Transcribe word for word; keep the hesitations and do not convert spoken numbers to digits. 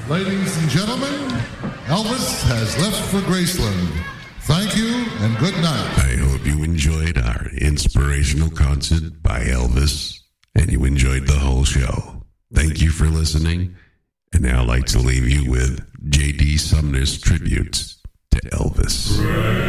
Ladies and gentlemen, Elvis has left for Graceland. Thank you and good night. I hope you enjoyed our inspirational concert by Elvis and you enjoyed the whole show. Thank you for listening. And now I'd like to leave you with J D Sumner's tributes to Elvis.